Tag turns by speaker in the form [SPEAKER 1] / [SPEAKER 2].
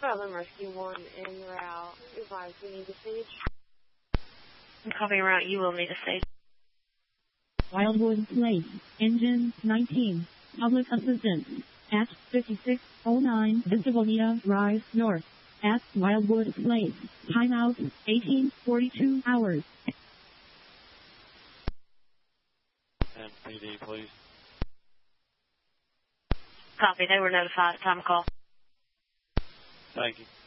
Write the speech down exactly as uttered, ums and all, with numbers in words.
[SPEAKER 1] Island Rescue one en route. Advise we need a stage.
[SPEAKER 2] Copy en route. You will need a stage.
[SPEAKER 3] Wildwood Place, engine nineteen, public assistance, at fifty-six oh nine Vista Drive North, at Wildwood Place, timeout eighteen forty-two hours.
[SPEAKER 4] And P D, please.
[SPEAKER 2] Copy. They were notified. Time to call.
[SPEAKER 4] Thank you.